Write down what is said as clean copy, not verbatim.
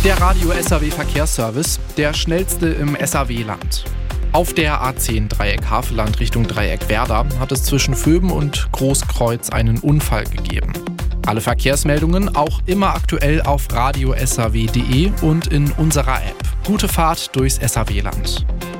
Der Radio SAW Verkehrsservice, der schnellste im SAW-Land. Auf der A10 Dreieck Havelland Richtung Dreieck Werder hat es zwischen Vöben und Großkreuz einen Unfall gegeben. Alle Verkehrsmeldungen auch immer aktuell auf radiosaw.de und in unserer App. Gute Fahrt durchs SAW-Land.